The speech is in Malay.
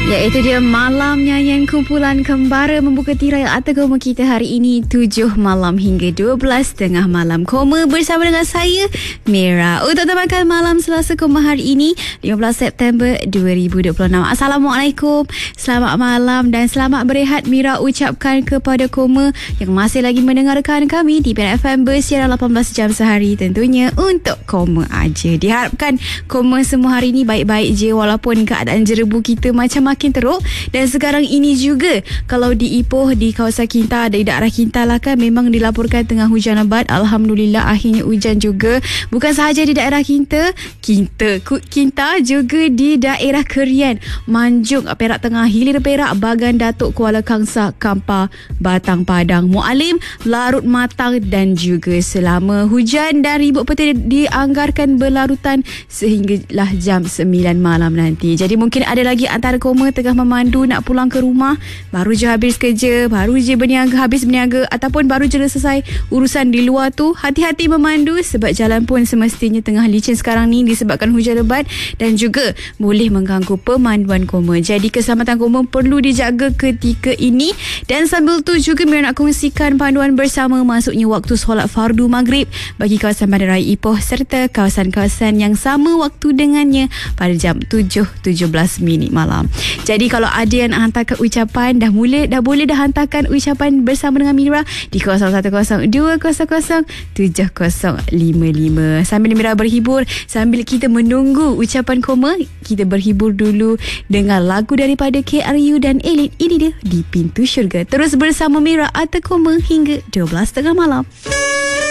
Ya, itu dia Malam nyanyian kumpulan Kembara membuka tirai Arta Koma kita hari ini 7 malam hingga 12 tengah malam Koma bersama dengan saya Mira untuk temakan malam Selasa Koma hari ini 15 September 2026. Assalamualaikum, selamat malam dan selamat berehat Mira ucapkan kepada Koma yang masih lagi mendengarkan kami di PNFM bersiaran 18 jam sehari, tentunya untuk Koma aja. Diharapkan Koma semua hari ini baik-baik je walaupun keadaan jerebu kita macam makin teruk. Dan sekarang ini juga kalau di Ipoh, di kawasan Kinta, di daerah Kinta lah kan, memang dilaporkan tengah hujan lebat. Alhamdulillah akhirnya hujan juga, bukan sahaja di daerah Kinta juga di daerah Kerian, Manjung, Perak Tengah, Hilir Perak, Bagan Datuk, Kuala Kangsar, Kampar, Batang Padang, Mualim, Larut Matang dan juga selama hujan dan ribut petir dianggarkan berlarutan sehinggalah jam 9 malam nanti. Jadi mungkin ada lagi antara Koma tengah memandu nak pulang ke rumah, baru je habis kerja, baru je habis berniaga ataupun baru je selesai urusan di luar tu, hati-hati memandu sebab jalan pun semestinya tengah licin sekarang ni disebabkan hujan lebat dan juga boleh mengganggu pemanduan Koma. Jadi keselamatan Koma perlu dijaga ketika ini. Dan sambil tu juga Mira nak kongsikan panduan bersama masuknya waktu solat fardu maghrib bagi kawasan Bandaraya Ipoh serta kawasan-kawasan yang sama waktu dengannya pada jam 7.17 malam. Jadi kalau ada yang nak hantarkan ucapan, dah boleh hantarkan ucapan bersama dengan Mira di 0112007055. Sambil Mira berhibur, sambil kita menunggu ucapan Koma, kita berhibur dulu dengan lagu daripada KRU dan Elite. Ini dia Di Pintu Syurga. Terus bersama Mira Arta Koma hingga 12 tengah malam.